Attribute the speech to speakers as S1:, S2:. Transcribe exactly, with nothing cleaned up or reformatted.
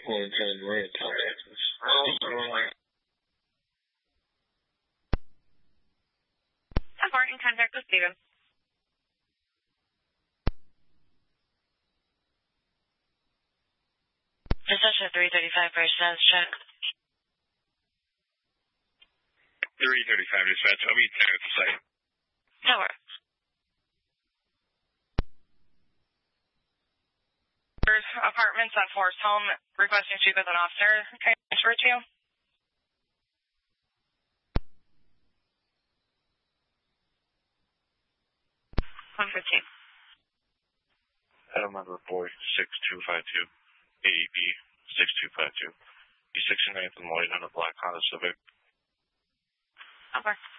S1: Well, it's in Maria, Texas.
S2: Support in contact with Steven. Position three thirty-five for a status check.
S3: three thirty-five dispatch. I'll be ten at the site.
S2: That works. Apartments on Forest Home, requesting to speak with an officer. Can I transfer it to you? one fifteen.
S3: Item number four six two five two. A E B six two five two. East sixty-ninth and Lloyd on a black Honda Civic.
S2: Over.